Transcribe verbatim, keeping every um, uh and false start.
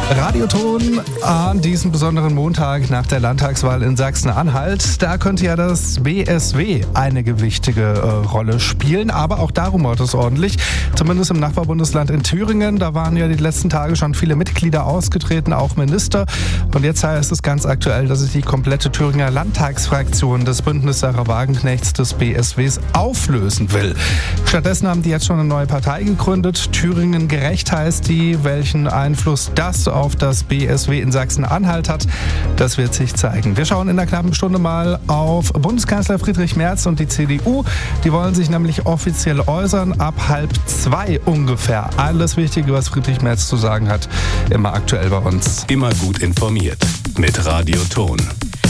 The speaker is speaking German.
Radioton an diesem besonderen Montag nach der Landtagswahl in Sachsen-Anhalt. Da könnte ja das B S W eine gewichtige äh, Rolle spielen, aber auch da rumort es ordentlich. Zumindest im Nachbarbundesland in Thüringen. Da waren ja die letzten Tage schon viele Mitglieder ausgetreten, auch Minister. Und jetzt heißt es ganz aktuell, dass sich die komplette Thüringer Landtagsfraktion des Bündnis Sarah Wagenknechts des B S Ws auflösen will. Stattdessen haben die jetzt schon eine neue Partei gegründet. Thüringen gerecht heißt die. Welchen Einfluss das auf das B S W in Sachsen-Anhalt hat, das wird sich zeigen. Wir schauen in einer knappen Stunde mal auf Bundeskanzler Friedrich Merz und die C D U. Die wollen sich nämlich offiziell äußern, ab halb zwei ungefähr. Alles Wichtige, was Friedrich Merz zu sagen hat, immer aktuell bei uns. Immer gut informiert mit Radioton.